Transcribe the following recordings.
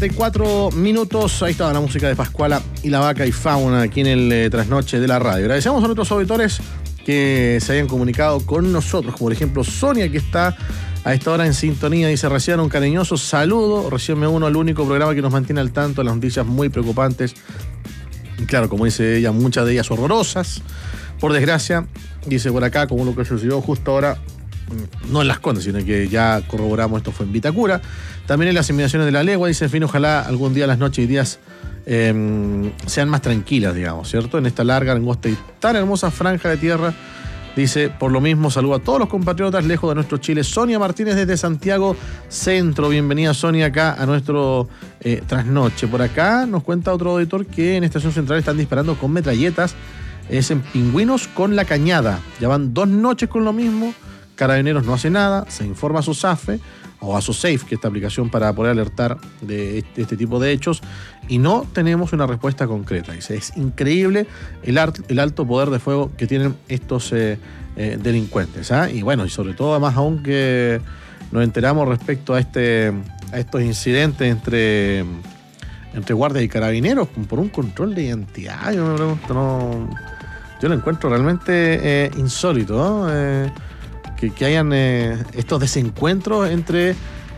4:34. Ahí estaba la música de Pascuala y la Vaca y Fauna aquí en el Trasnoche de la radio. Agradecemos a nuestros auditores que se hayan comunicado con nosotros, como por ejemplo Sonia, que está a esta hora en sintonía. Dice: reciban un cariñoso saludo, recién me uno al único programa que nos mantiene al tanto de las noticias muy preocupantes. Y claro, como dice ella, muchas de ellas horrorosas, por desgracia. Dice por acá, como lo que sucedió justo ahora, no en Las Condes, sino que ya corroboramos, esto fue en Vitacura. También en las inmediaciones de La Legua. Dice: en fin, ojalá algún día las noches y días sean más tranquilas, digamos, ¿cierto? En esta larga, angosta y tan hermosa franja de tierra. Dice: por lo mismo, saludo a todos los compatriotas lejos de nuestro Chile. Sonia Martínez desde Santiago Centro. Bienvenida, Sonia, acá a nuestro trasnoche. Por acá nos cuenta otro auditor que en Estación Central están disparando con metralletas. Es en Pingüinos con La Cañada. Ya van 2 noches con lo mismo. Carabineros no hace nada. Se informa a SOSAFE o a SOSAFE, que es esta aplicación para poder alertar de este tipo de hechos, y no tenemos una respuesta concreta. Dice: es increíble el alto poder de fuego que tienen estos delincuentes, ¿ah? Y bueno, y sobre todo, además, aún que nos enteramos respecto a estos incidentes entre guardias y carabineros por un control de identidad. Yo me pregunto, yo lo encuentro realmente insólito, ¿no? Que hayan estos desencuentros entre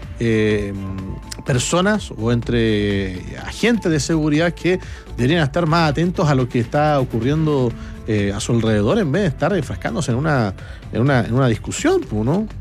personas o entre agentes de seguridad que deberían estar más atentos a lo que está ocurriendo a su alrededor, en vez de estar enfrascándose en una discusión, ¿no?